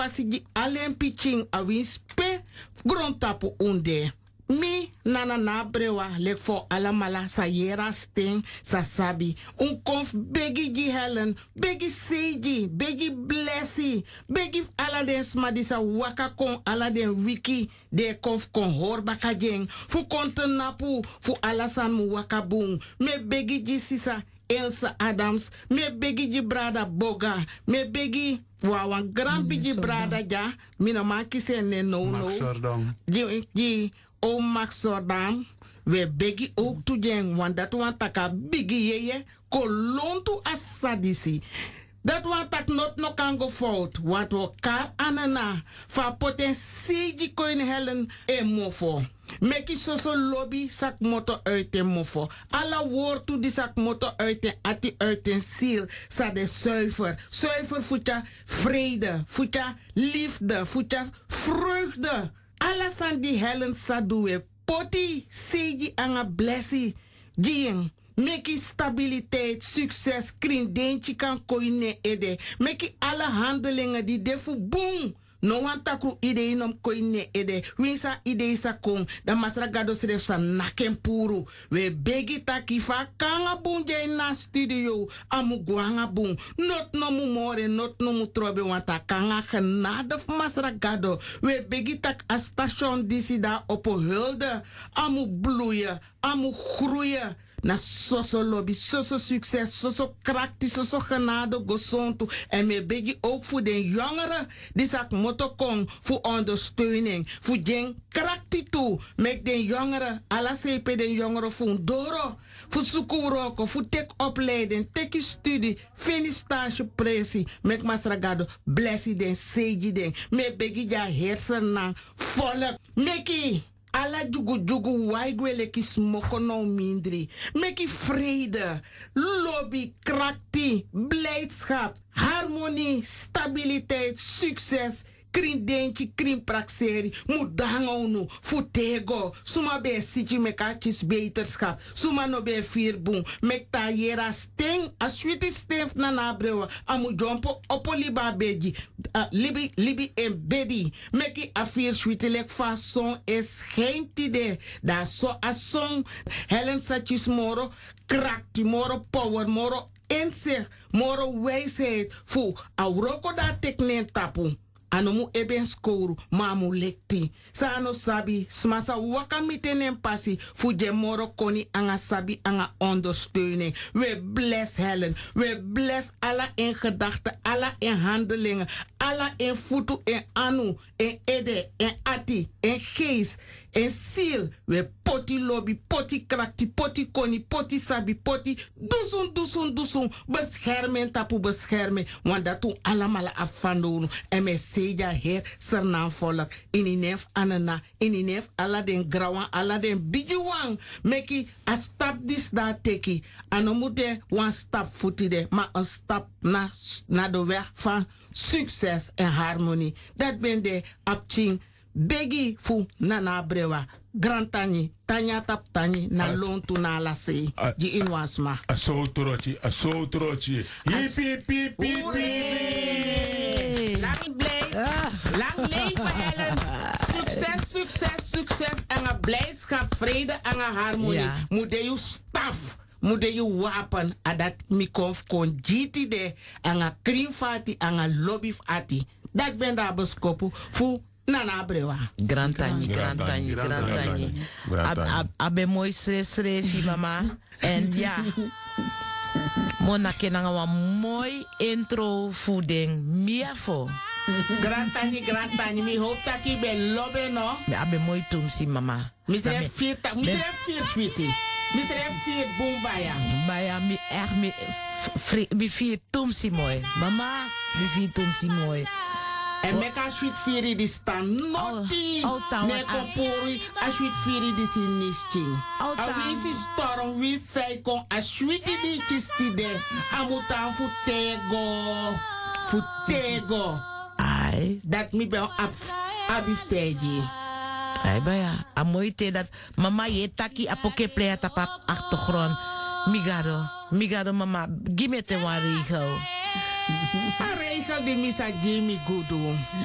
pasi di alen pitching a winspe grondtapu unde. Mi nana na brewa lek for alamala sa yera sting sa sabi. Un konf begi di helen, begi seiji, begi blessi, begi aladen smadisa waka kon aladen wiki de konf kon hor bakajeng. Fu konten napu fu alasan mu waka boom. Me begi di sisa Elsa Adams, me begi di brada Boga, me begi wawan grand bigi brada ja, mina maki se ne no. Di o Max Sordam, we begi ook toejen, want dat want taka bigi yeye, kolontu asadisi. Dat want tak not no kan go fout, want we kar anana, fa potentie die koin helen e mofo. Meki soso lobby sak moto uit en mofo. Alla woord toe die sak moto uit en ati uit en ziel. Sa de zuiver. Zuiver voetja vrede, voetja liefde, voetja vreugde. Alla san die helen sa doe. Poti segi anga blessi. Dien. Meki stabiliteit, succes, krindentje kan koine ede. Meki alle handelingen die defu boom. No wan takru ide inom koine ede. Winsa ide isa kon. Da masra gado sref sa naken puru. We begi taki fa kanga bunje na studio. Amu guanga bun. Not no mu more, not no mu trobe wanta kanga genade masra gado. We begi tak a station disi da opo hulde. Amu bloeien, amu groeien. Na soso lobby, soso succes, soso krakti, soso genade, gozonto. En me begi ook voor de jongeren die zak motokong voor ondersteuning. Voor den krakti toe. Met de jongeren, alla CP de jongeren voor doro. Voor zoekoeroko, voor tek opleiding, tek studie, finish stage pressie. Met masragado, blessie den, segi den. Me begi ja hersenen, volk. Meki. Alla jugu jugu waigwele ki smoko no mindri. Meki vrede, lobby, krakti, blijdschap, harmonie, stabiliteit, succes. Krin dentje, krin praxeri, mudango nu, futego, suma be siti mekatjes beterschap, suma no be firboom, mekta yera sting, a sweetie stef na nabrewa, amu jompo opo liba beji, libi en bedi, meki a fir sweetie lek fason es geen tide, da so a song, Helen Satchis moro, krakti moro power moro, inzicht, moro wijsheid, fu, auroko da teknen tapu. Anomu eben skoru, mamu lekti. Sano sabi, smasa waka miten passi, fu je moro koni anga sabi anga ondersteuning. We bless Helen, we bless alla in gedachten, alla in handelingen, alla in futu en anu, en ede, en ati, en geest, en ziel. We poti lobby, poti krakti, poti koni, poti sabi, poti dusun, beschermen tapu beschermen, want dat doen allemaal afvandelen. En me seja her, sernaam volk, ininef anana, ininef alla den grawan, alla den bijuwang, meki a stap dis da teki, anomude one stap futide, maar een stap na de weg van succes en harmonie. Dat ben de apching. Begi fu nana brewa. Grantani, tanya tap tani, na lontu na la se. Di inwansma. A so trochi. Hip hip hip hip. Lang leven Helen. Succes. En een blijdschap, vrede en een harmonie. Ja. Moet je staf. Moet je wapen. Dat mikof kon jiti de. En een krimfati en een lobbyfati. Dat ben daar beskopen voor. Nana brewa. Grantani. Abe mooi schreef, mama. En ja. Mona kenanga wa mooi intro voeding. Miafo. Grantani. Mi hoop dat je bij lobby no. Abe mooi tumsi, mama. Misere vier sweetie. Misere vier bombaya. Baya mi echt mi vier tumsi mooi. Mama, mi vier tumsi mooi. En meka sweet firi di staan noti. Neko pori a sweet firi di si nisching. A wisi storm wisi say kon a sweet di kistide. Amutan futego. Ai. Dat mi ben abifteji. Ai baya. A mooi te dat mama je taki apoke playa tapa achtergrond. Migado mama. Gimme te wan regel. A regel di misa Jimmy Goodum.